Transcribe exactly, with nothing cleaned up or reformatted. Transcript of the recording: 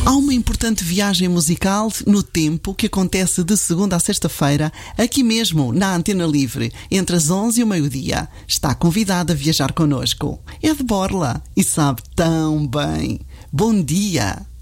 Há uma importante viagem musical no tempo que acontece de segunda a sexta-feira, aqui mesmo, na Antena Livre, entre as onze e o meio-dia. Está convidada a viajar connosco. É de Borla e sabe tão bem. Bom dia!